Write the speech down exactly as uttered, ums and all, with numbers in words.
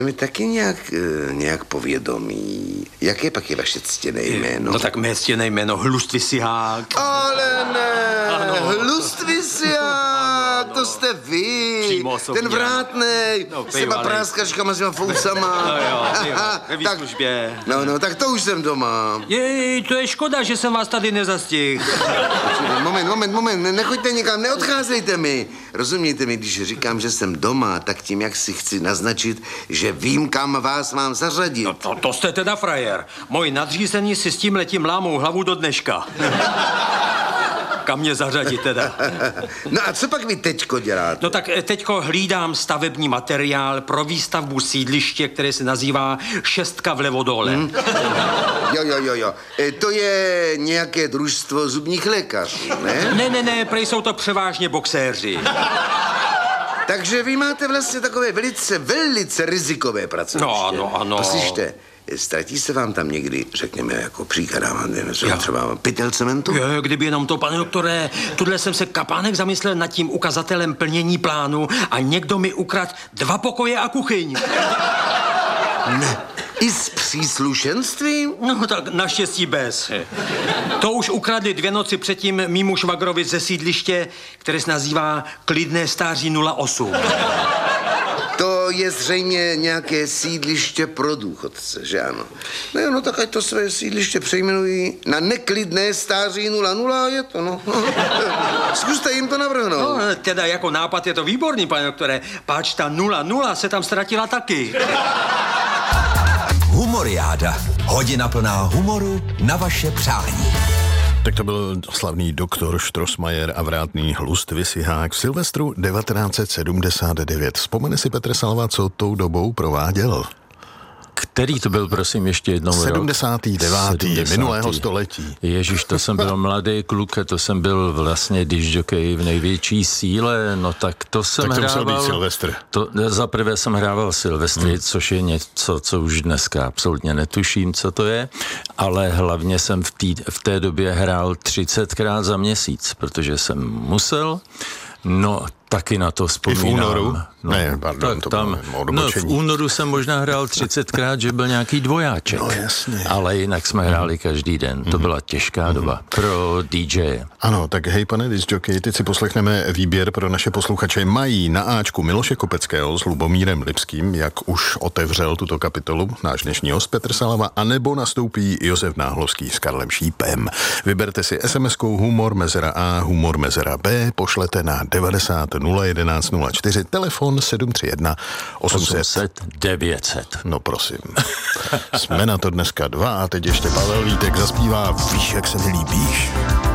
Mi taky nějak, nějak povědomí. Jaké pak je vaše ctěné jméno? No tak mé ctěné jméno Hlustvisihák. Ale ne, Ano. Hlustvisihák, to jste vy. Přímo osobně. Ten vrátnej, No, s těma bývalej. práskačkama, s těma fousama. No jo, bývalej, ve tak, výslužbě. no, no, tak to už jsem doma. Jej, to je škoda, že jsem vás tady nezastihl. Moment, moment, moment, ne- nechoďte někam, neodcházejte mi. Rozumějte mi, když říkám, že jsem doma, tak tím, jak si chci naznačit, že vím, kam vás mám zařadit. No to, to jste teda frajer. Moji nadřízení si s tím letím lámou hlavu do dneška. Kam mě zařadit teda? No a co pak vy teďko děláte? No tak eh, teďko hlídám stavební materiál pro výstavbu sídliště, které se nazývá Šestka vlevo dole. Hmm. Jo, jo, jo, jo. E, to je nějaké družstvo zubních lékařů, ne? Ne, ne, ne, prej jsou to převážně boxéři. Takže vy máte vlastně takové velice, velice rizikové pracoviště. No, ano, ano. Poslyšte, ztratí se vám tam někdy, řekněme, jako příkladám, třeba pytel cementu? Je, kdyby jenom to, pane doktore, tudle jsem se kapánek zamyslel nad tím ukazatelem plnění plánu a někdo mi ukradl dva pokoje a kuchyň. Ne. I s příslušenstvím? No tak naštěstí bez. To už ukradli dvě noci předtím mýmu švagrovi ze sídliště, které se nazývá Klidné stáří nula osm. To je zřejmě nějaké sídliště pro důchodce, že ano? No jo, no tak ať to své sídliště přejmenují na Neklidné stáří nula nula, je to, no. Zkuste jim to navrhnout. No, teda jako nápad je to výborný, pane doktore, páč ta nula nula se tam ztratila taky. Humoriáda. Hodina plná humoru na vaše přání. Tak to byl slavný doktor Strossmayer a vrátný Hlustvisihák v Silvestru devatenáct set sedmdesát devět. Vzpomene si Petr Salva, co tou dobou prováděl? Který to byl, prosím, ještě jednou rok? sedmdesátý devátý minulého století. Ježíš, to jsem byl mladý kluk, to jsem byl vlastně discjockey v největší síle, no tak to jsem tak to hrával... musel být Silvestr. To, za prvé jsem hrával Silvestry, hmm. což je něco, co už dneska absolutně netuším, co to je, ale hlavně jsem v, tý, v té době hrál třicetkrát za měsíc, protože jsem musel. No, taky na to vzpomínám. I v únoru? No, ne, pardon, tak to tam, no, v únoru jsem možná hrál třicetkrát, že byl nějaký dvojáček. No jasně. Ale jinak jsme hráli každý den. To byla těžká mm-hmm. doba pro dý džeje. Ano, tak hej, pane discjockey, teď si poslechneme výběr pro naše posluchače. Mají na áčku Miloše Kopeckého s Lubomírem Lipským, jak už otevřel tuto kapitolu náš dnešní host Petr Salva, anebo nastoupí Josef Náhlovský s Karlem Šípem. Vyberte si es em eskou humor mezera A, humor mezera B, pošlete na devadesát nula jedenáct nula čtyři, telefon sedm tři jedna osm set devět set. No prosím. Jsme na to dneska dva a teď ještě Pavel Vítek zaspívá Víš, jak se mi líbíš.